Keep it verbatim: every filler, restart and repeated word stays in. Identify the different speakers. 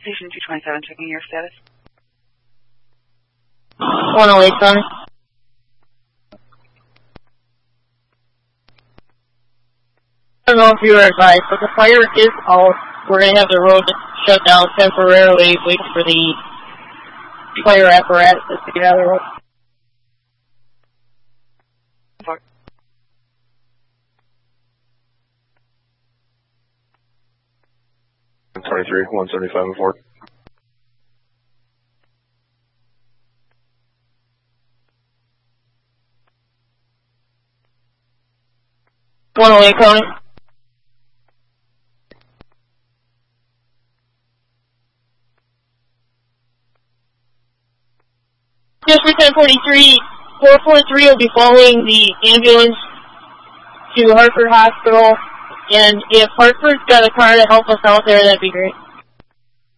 Speaker 1: Station two twenty-seven, checking your status.
Speaker 2: one oh eight, County. I don't know if you were advised, but the fire is out. We're going to have the road shut down temporarily, wait for the fire apparatus to get out of the road.
Speaker 1: Fuck.
Speaker 3: twenty-three, one seventy-five and four.
Speaker 2: one oh eight, County. District ten forty-three, four four three will be following the ambulance to Hartford Hospital, and if Hartford's got a car to help us out there, that'd be great.